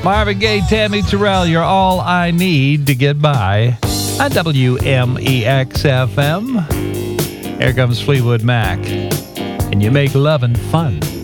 Marvin Gaye, Tammy Terrell, you're all I need to get by on WMEX-FM. Here comes Fleetwood Mac, and you make loving fun.